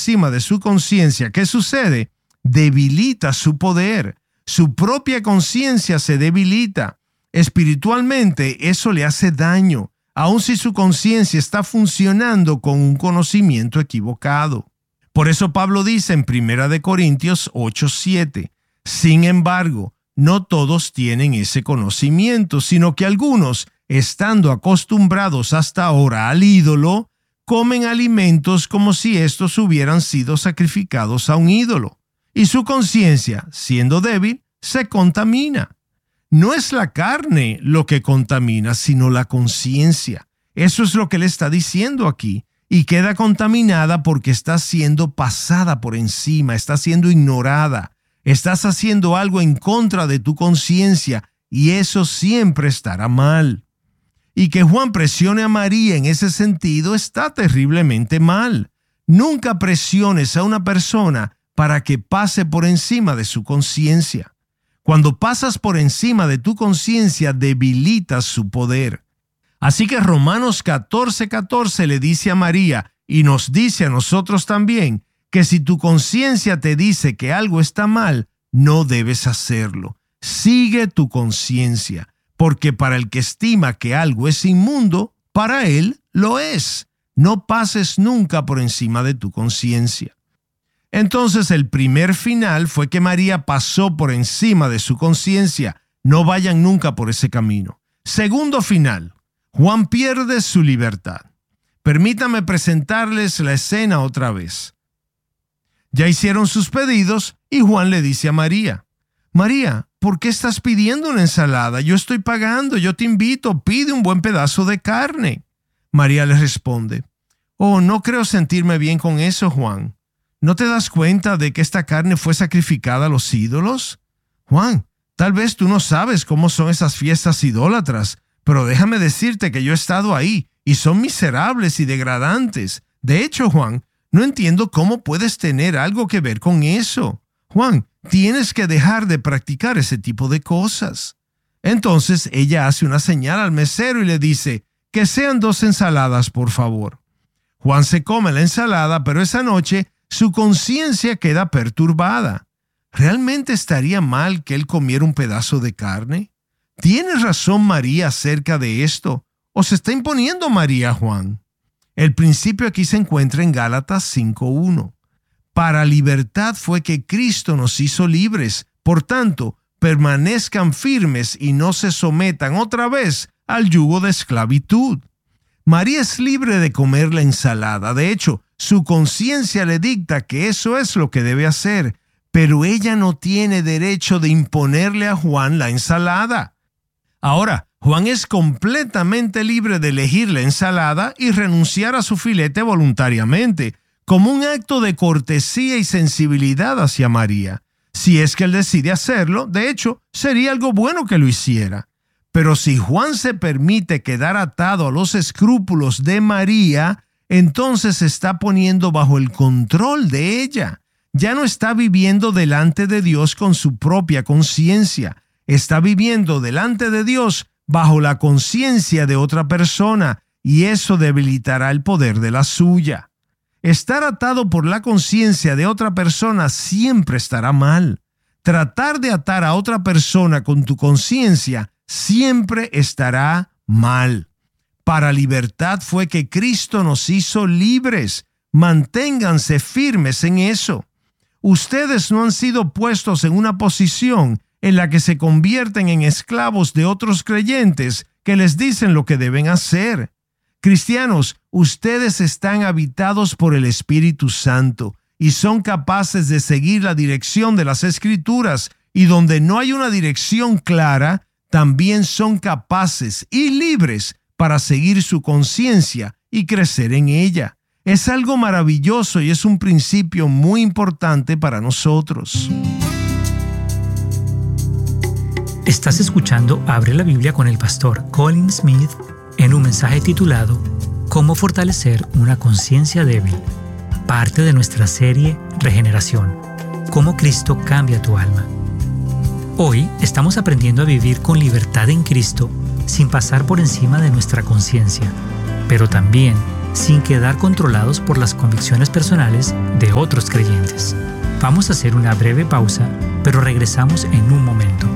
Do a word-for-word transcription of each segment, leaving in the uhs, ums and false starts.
encima de su conciencia, ¿qué sucede? Debilita su poder. Su propia conciencia se debilita. Espiritualmente, eso le hace daño, aun si su conciencia está funcionando con un conocimiento equivocado. Por eso Pablo dice en primera de Corintios ocho siete, sin embargo, no todos tienen ese conocimiento, sino que algunos, estando acostumbrados hasta ahora al ídolo, comen alimentos como si estos hubieran sido sacrificados a un ídolo, y su conciencia, siendo débil, se contamina. No es la carne lo que contamina, sino la conciencia. Eso es lo que él está diciendo aquí. Y queda contaminada porque está siendo pasada por encima, está siendo ignorada. Estás haciendo algo en contra de tu conciencia y eso siempre estará mal. Y que Juan presione a María en ese sentido está terriblemente mal. Nunca presiones a una persona para que pase por encima de su conciencia. Cuando pasas por encima de tu conciencia, debilitas su poder. Así que Romanos catorce catorce le dice a María, y nos dice a nosotros también, que si tu conciencia te dice que algo está mal, no debes hacerlo. Sigue tu conciencia, porque para el que estima que algo es inmundo, para él lo es. No pases nunca por encima de tu conciencia. Entonces el primer final fue que María pasó por encima de su conciencia. No vayan nunca por ese camino. Segundo final, Juan pierde su libertad. Permítame presentarles la escena otra vez. Ya hicieron sus pedidos y Juan le dice a María, María, ¿por qué estás pidiendo una ensalada? Yo estoy pagando, yo te invito, pide un buen pedazo de carne. María le responde, oh, no creo sentirme bien con eso, Juan. ¿No te das cuenta de que esta carne fue sacrificada a los ídolos? Juan, tal vez tú no sabes cómo son esas fiestas idólatras, pero déjame decirte que yo he estado ahí y son miserables y degradantes. De hecho, Juan, no entiendo cómo puedes tener algo que ver con eso. Juan, tienes que dejar de practicar ese tipo de cosas. Entonces ella hace una señal al mesero y le dice, que sean dos ensaladas, por favor. Juan se come la ensalada, pero esa noche su conciencia queda perturbada. ¿Realmente estaría mal que él comiera un pedazo de carne? ¿Tiene razón María acerca de esto? ¿O se está imponiendo María a Juan? El principio aquí se encuentra en Gálatas cinco uno. Para libertad fue que Cristo nos hizo libres. Por tanto, permanezcan firmes y no se sometan otra vez al yugo de esclavitud. María es libre de comer la ensalada. De hecho, su conciencia le dicta que eso es lo que debe hacer, pero ella no tiene derecho de imponerle a Juan la ensalada. Ahora, Juan es completamente libre de elegir la ensalada y renunciar a su filete voluntariamente, como un acto de cortesía y sensibilidad hacia María. Si es que él decide hacerlo, de hecho, sería algo bueno que lo hiciera. Pero si Juan se permite quedar atado a los escrúpulos de María, entonces se está poniendo bajo el control de ella. Ya no está viviendo delante de Dios con su propia conciencia. Está viviendo delante de Dios bajo la conciencia de otra persona, y eso debilitará el poder de la suya. Estar atado por la conciencia de otra persona siempre estará mal. Tratar de atar a otra persona con tu conciencia siempre estará mal. Para libertad fue que Cristo nos hizo libres. Manténganse firmes en eso. Ustedes no han sido puestos en una posición en la que se convierten en esclavos de otros creyentes que les dicen lo que deben hacer. Cristianos, ustedes están habitados por el Espíritu Santo y son capaces de seguir la dirección de las Escrituras, y donde no hay una dirección clara, también son capaces y libres para seguir su conciencia y crecer en ella. Es algo maravilloso y es un principio muy importante para nosotros. Estás escuchando Abre la Biblia con el pastor Colin Smith en un mensaje titulado ¿Cómo fortalecer una conciencia débil? Parte de nuestra serie Regeneración. Cómo Cristo cambia tu alma. Hoy estamos aprendiendo a vivir con libertad en Cristo sin pasar por encima de nuestra conciencia, pero también sin quedar controlados por las convicciones personales de otros creyentes. Vamos a hacer una breve pausa, pero regresamos en un momento.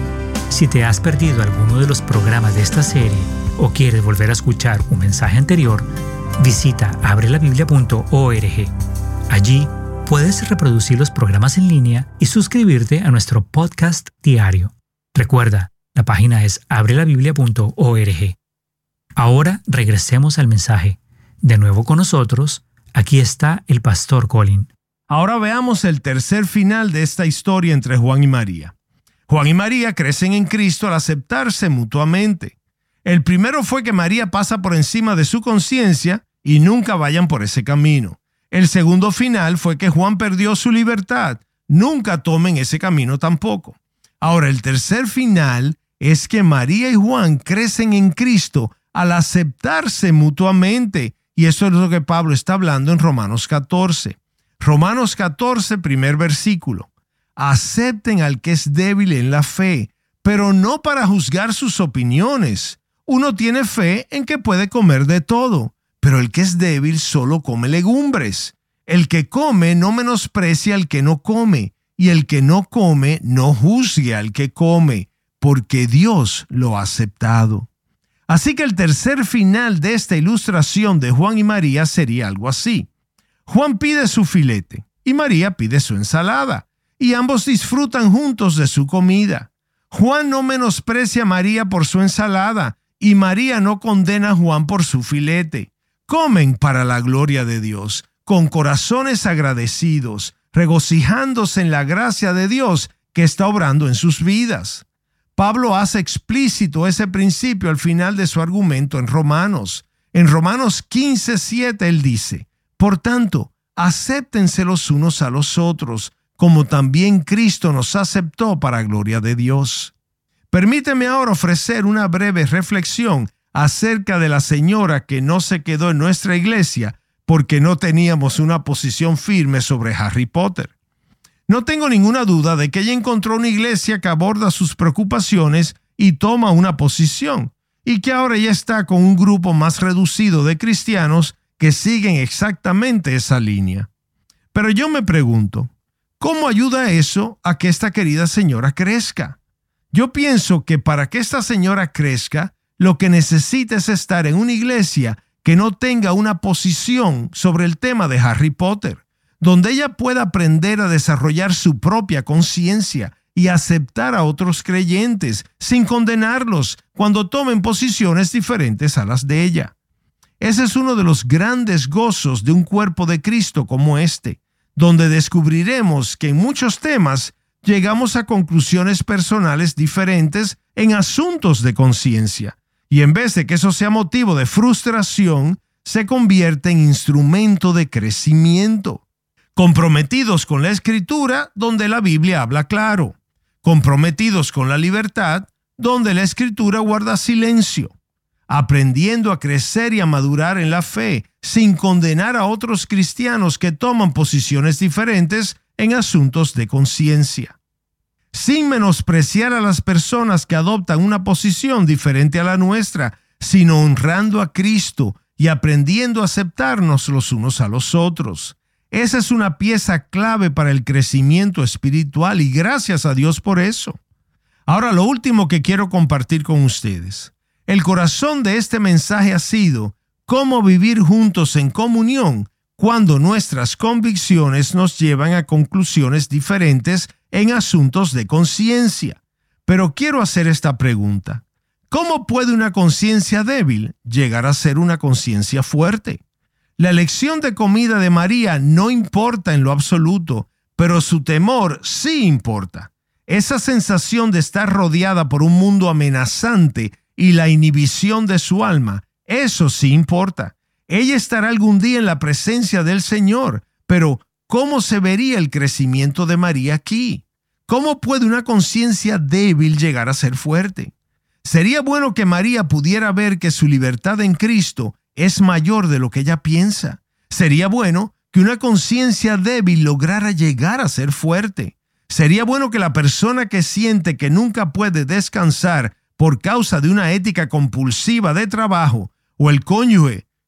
Si te has perdido alguno de los programas de esta serie o quieres volver a escuchar un mensaje anterior, visita abre la biblia punto org. Allí puedes reproducir los programas en línea y suscribirte a nuestro podcast diario. Recuerda, la página es abre la biblia punto org. Ahora regresemos al mensaje. De nuevo con nosotros, aquí está el pastor Colin. Ahora veamos el tercer final de esta historia entre Juan y María. Juan y María crecen en Cristo al aceptarse mutuamente. El primero fue que María pasa por encima de su conciencia y nunca vayan por ese camino. El segundo final fue que Juan perdió su libertad. Nunca tomen ese camino tampoco. Ahora, el tercer final es que María y Juan crecen en Cristo al aceptarse mutuamente. Y eso es lo que Pablo está hablando en Romanos catorce. Romanos catorce, primer versículo. Acepten al que es débil en la fe, pero no para juzgar sus opiniones. Uno tiene fe en que puede comer de todo, pero el que es débil solo come legumbres. El que come no menosprecia al que no come, y el que no come no juzgue al que come, porque Dios lo ha aceptado. Así que el tercer final de esta ilustración de Juan y María sería algo así. Juan pide su filete y María pide su ensalada, y ambos disfrutan juntos de su comida. Juan no menosprecia a María por su ensalada, y María no condena a Juan por su filete. Comen para la gloria de Dios, con corazones agradecidos, regocijándose en la gracia de Dios que está obrando en sus vidas. Pablo hace explícito ese principio al final de su argumento en Romanos. En Romanos quince, siete, él dice: Por tanto, acéptense los unos a los otros, como también Cristo nos aceptó para gloria de Dios. Permíteme ahora ofrecer una breve reflexión acerca de la señora que no se quedó en nuestra iglesia porque no teníamos una posición firme sobre Harry Potter. No tengo ninguna duda de que ella encontró una iglesia que aborda sus preocupaciones y toma una posición, y que ahora ella está con un grupo más reducido de cristianos que siguen exactamente esa línea. Pero yo me pregunto, ¿cómo ayuda eso a que esta querida señora crezca? Yo pienso que para que esta señora crezca, lo que necesita es estar en una iglesia que no tenga una posición sobre el tema de Harry Potter, donde ella pueda aprender a desarrollar su propia conciencia y aceptar a otros creyentes sin condenarlos cuando tomen posiciones diferentes a las de ella. Ese es uno de los grandes gozos de un cuerpo de Cristo como este, donde descubriremos que en muchos temas llegamos a conclusiones personales diferentes en asuntos de conciencia, y en vez de que eso sea motivo de frustración, se convierte en instrumento de crecimiento. Comprometidos con la Escritura, donde la Biblia habla claro. Comprometidos con la libertad, donde la Escritura guarda silencio. Aprendiendo a crecer y a madurar en la fe, sin condenar a otros cristianos que toman posiciones diferentes en asuntos de conciencia. Sin menospreciar a las personas que adoptan una posición diferente a la nuestra, sino honrando a Cristo y aprendiendo a aceptarnos los unos a los otros. Esa es una pieza clave para el crecimiento espiritual y gracias a Dios por eso. Ahora, lo último que quiero compartir con ustedes. El corazón de este mensaje ha sido cómo vivir juntos en comunión cuando nuestras convicciones nos llevan a conclusiones diferentes en asuntos de conciencia. Pero quiero hacer esta pregunta. ¿Cómo puede una conciencia débil llegar a ser una conciencia fuerte? La elección de comida de María no importa en lo absoluto, pero su temor sí importa. Esa sensación de estar rodeada por un mundo amenazante y la inhibición de su alma, eso sí importa. Ella estará algún día en la presencia del Señor, pero ¿cómo se vería el crecimiento de María aquí? ¿Cómo puede una conciencia débil llegar a ser fuerte? Sería bueno que María pudiera ver que su libertad en Cristo es mayor de lo que ella piensa. Sería bueno que una conciencia débil lograra llegar a ser fuerte. Sería bueno que la persona que siente que nunca puede descansar por causa de una ética compulsiva de trabajo, o el cónyuge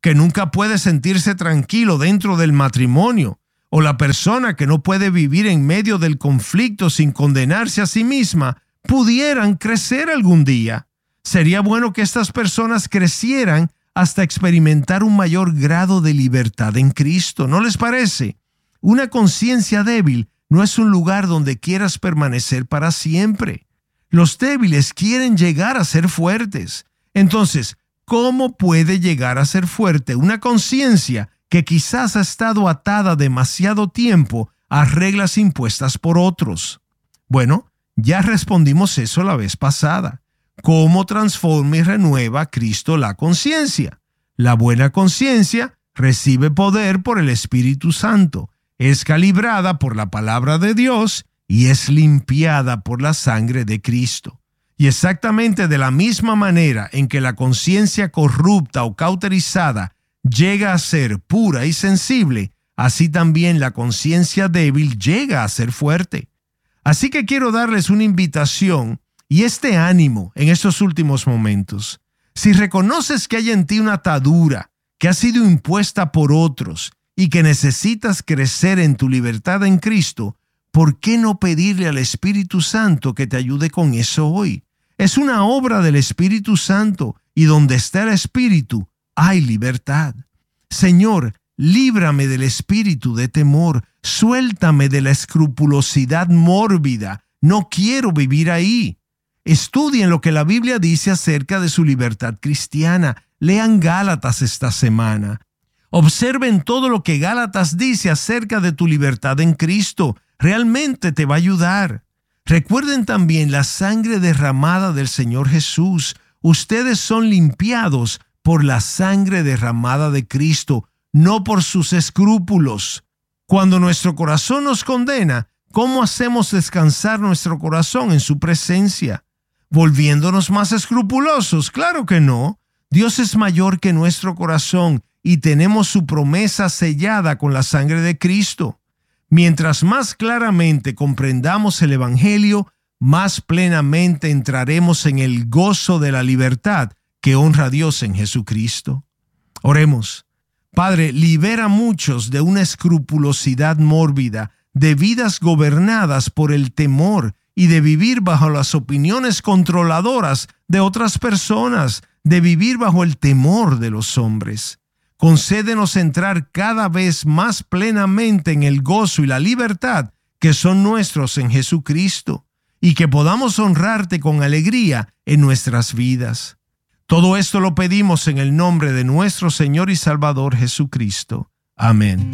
que nunca puede sentirse tranquilo dentro del matrimonio, o la persona que no puede vivir en medio del conflicto sin condenarse a sí misma, pudieran crecer algún día. Sería bueno que estas personas crecieran hasta experimentar un mayor grado de libertad en Cristo. ¿No les parece? Una conciencia débil no es un lugar donde quieras permanecer para siempre. Los débiles quieren llegar a ser fuertes. Entonces, ¿cómo puede llegar a ser fuerte una conciencia que quizás ha estado atada demasiado tiempo a reglas impuestas por otros? Bueno, ya respondimos eso la vez pasada. ¿Cómo transforma y renueva Cristo la conciencia? La buena conciencia recibe poder por el Espíritu Santo, es calibrada por la palabra de Dios y es limpiada por la sangre de Cristo. Y exactamente de la misma manera en que la conciencia corrupta o cauterizada llega a ser pura y sensible, así también la conciencia débil llega a ser fuerte. Así que quiero darles una invitación y este ánimo en estos últimos momentos. Si reconoces que hay en ti una atadura que ha sido impuesta por otros y que necesitas crecer en tu libertad en Cristo, ¿por qué no pedirle al Espíritu Santo que te ayude con eso hoy? Es una obra del Espíritu Santo y donde está el Espíritu hay libertad. Señor, líbrame del espíritu de temor, suéltame de la escrupulosidad mórbida. No quiero vivir ahí. Estudien lo que la Biblia dice acerca de su libertad cristiana. Lean Gálatas esta semana. Observen todo lo que Gálatas dice acerca de tu libertad en Cristo. Realmente te va a ayudar. Recuerden también la sangre derramada del Señor Jesús. Ustedes son limpiados por la sangre derramada de Cristo, no por sus escrúpulos. Cuando nuestro corazón nos condena, ¿cómo hacemos descansar nuestro corazón en su presencia? ¿Volviéndonos más escrupulosos? Claro que no. Dios es mayor que nuestro corazón y tenemos su promesa sellada con la sangre de Cristo. Mientras más claramente comprendamos el Evangelio, más plenamente entraremos en el gozo de la libertad que honra a Dios en Jesucristo. Oremos. Padre, libera a muchos de una escrupulosidad mórbida, de vidas gobernadas por el temor y de vivir bajo las opiniones controladoras de otras personas, de vivir bajo el temor de los hombres. Concédenos entrar cada vez más plenamente en el gozo y la libertad que son nuestros en Jesucristo y que podamos honrarte con alegría en nuestras vidas. Todo esto lo pedimos en el nombre de nuestro Señor y Salvador Jesucristo. Amén.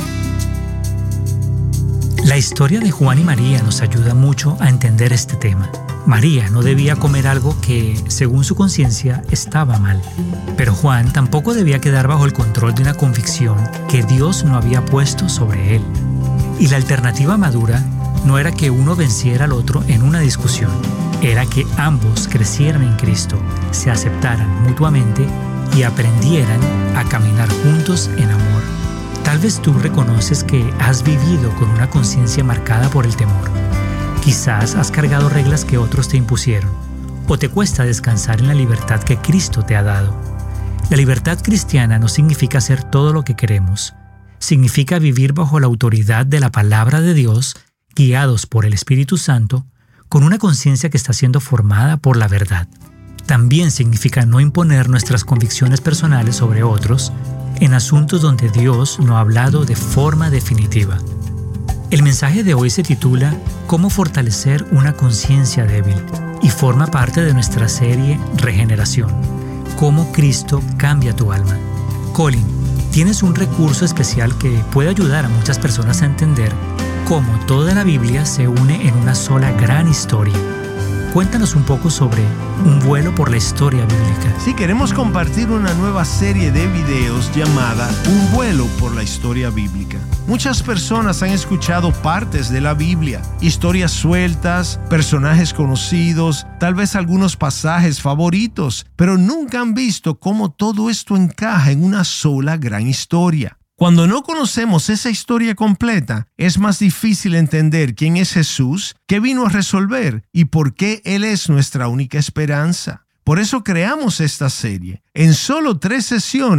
La historia de Juan y María nos ayuda mucho a entender este tema. María no debía comer algo que, según su conciencia, estaba mal. Pero Juan tampoco debía quedar bajo el control de una convicción que Dios no había puesto sobre él. Y la alternativa madura no era que uno venciera al otro en una discusión. Era que ambos crecieran en Cristo, se aceptaran mutuamente y aprendieran a caminar juntos en amor. Tal vez tú reconoces que has vivido con una conciencia marcada por el temor. Quizás has cargado reglas que otros te impusieron, o te cuesta descansar en la libertad que Cristo te ha dado. La libertad cristiana no significa hacer todo lo que queremos. Significa vivir bajo la autoridad de la palabra de Dios, guiados por el Espíritu Santo, con una conciencia que está siendo formada por la verdad. También significa no imponer nuestras convicciones personales sobre otros en asuntos donde Dios no ha hablado de forma definitiva. El mensaje de hoy se titula ¿Cómo fortalecer una conciencia débil? Y forma parte de nuestra serie Regeneración. ¿Cómo Cristo cambia tu alma? Colin, tienes un recurso especial que puede ayudar a muchas personas a entender cómo toda la Biblia se une en una sola gran historia. Cuéntanos un poco sobre un vuelo por la historia bíblica. Sí, queremos compartir una nueva serie de videos llamada Un vuelo por la historia bíblica. Muchas personas han escuchado partes de la Biblia, historias sueltas, personajes conocidos, tal vez algunos pasajes favoritos, pero nunca han visto cómo todo esto encaja en una sola gran historia. Cuando no conocemos esa historia completa, es más difícil entender quién es Jesús, qué vino a resolver y por qué Él es nuestra única esperanza. Por eso creamos esta serie. En solo tres sesiones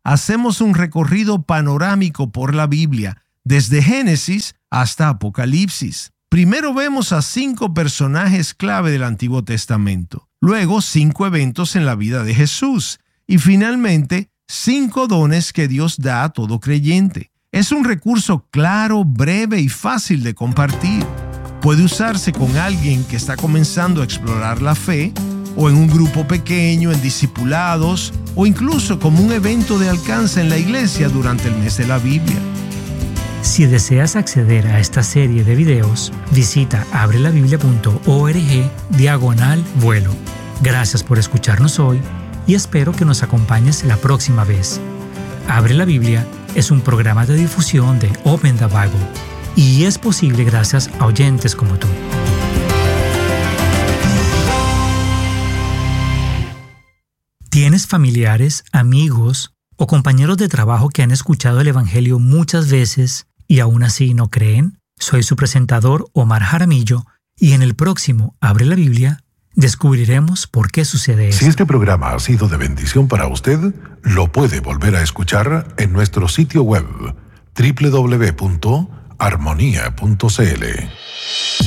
hacemos un recorrido panorámico por la Biblia, desde Génesis hasta Apocalipsis. Primero vemos a cinco personajes clave del Antiguo Testamento, luego cinco eventos en la vida de Jesús y finalmente cinco dones que Dios da a todo creyente. Es un recurso claro, breve y fácil de compartir. Puede usarse con alguien que está comenzando a explorar la fe, o en un grupo pequeño, en discipulados, o incluso como un evento de alcance en la iglesia durante el mes de la Biblia. Si deseas acceder a esta serie de videos, visita abrelabiblia.org diagonal vuelo. Gracias por escucharnos hoy y espero que nos acompañes la próxima vez. Abre la Biblia es un programa de difusión de Open the Bible y es posible gracias a oyentes como tú. ¿Tienes familiares, amigos o compañeros de trabajo que han escuchado el Evangelio muchas veces y aún así no creen? Soy su presentador, Omar Jaramillo, y en el próximo Abre la Biblia descubriremos por qué sucede esto. Si este programa ha sido de bendición para usted, lo puede volver a escuchar en nuestro sitio web doble u doble u doble u punto armonía punto c l.